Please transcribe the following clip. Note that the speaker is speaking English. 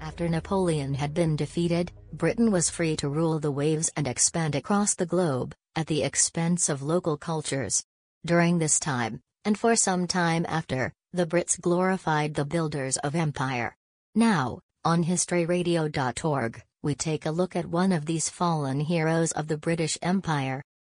After Napoleon had been defeated, Britain was free to rule the waves and expand across the globe, at the expense of local cultures. During this time, and for some time after, the Brits glorified the builders of empire. Now, on historyradio.org, we take a look at one of these fallen heroes of the British Empire,